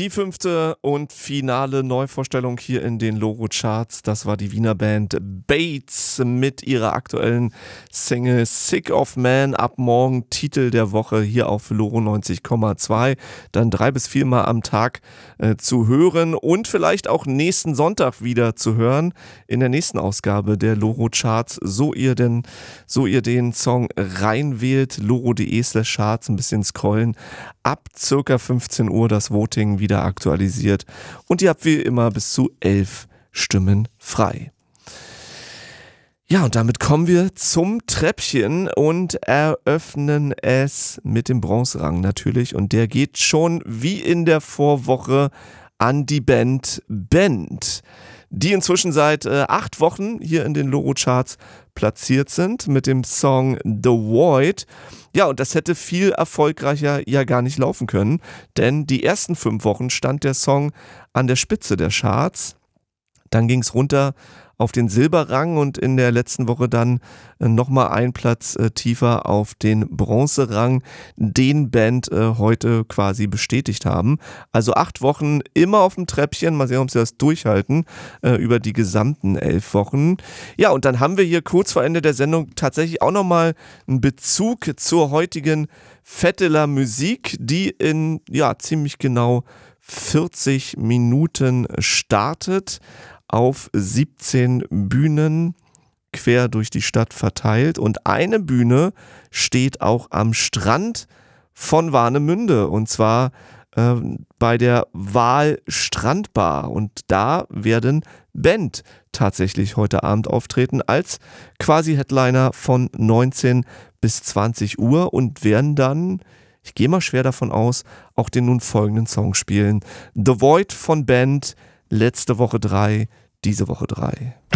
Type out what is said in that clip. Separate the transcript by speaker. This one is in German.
Speaker 1: Die 5. und finale Neuvorstellung hier in den Loro-Charts, das war die Wiener Band Bates mit ihrer aktuellen Single Sick of Man. Ab morgen Titel der Woche hier auf Loro 90,2. Dann 3 bis 4 Mal am Tag zu hören und vielleicht auch nächsten Sonntag wieder zu hören in der nächsten Ausgabe der Loro-Charts. So ihr den Song reinwählt, loro.de/charts, ein bisschen scrollen. Ab circa 15 Uhr das Voting wieder aktualisiert und ihr habt wie immer bis zu 11 Stimmen frei. Ja, und damit kommen wir zum Treppchen und eröffnen es mit dem Bronzerang natürlich, und der geht schon wie in der Vorwoche an die Band Bend, die inzwischen seit 8 Wochen hier in den Loro-Charts platziert sind mit dem Song The Void. Ja, und das hätte viel erfolgreicher ja gar nicht laufen können, denn die ersten 5 Wochen stand der Song an der Spitze der Charts. Dann ging es runter auf den Silberrang und in der letzten Woche dann nochmal einen Platz tiefer auf den Bronzerang, den Band heute quasi bestätigt haben. Also 8 Wochen immer auf dem Treppchen, mal sehen, ob sie das durchhalten über die gesamten 11 Wochen. Ja, und dann haben wir hier kurz vor Ende der Sendung tatsächlich auch nochmal einen Bezug zur heutigen Vetteler Musik, die in ziemlich genau 40 Minuten startet, auf 17 Bühnen quer durch die Stadt verteilt, und eine Bühne steht auch am Strand von Warnemünde, und zwar bei der Wahl Strandbar, und da werden Bend tatsächlich heute Abend auftreten als quasi Headliner von 19 bis 20 Uhr und werden dann, ich gehe mal schwer davon aus, auch den nun folgenden Song spielen. The Void von Bend, letzte Woche 3, diese Woche 3.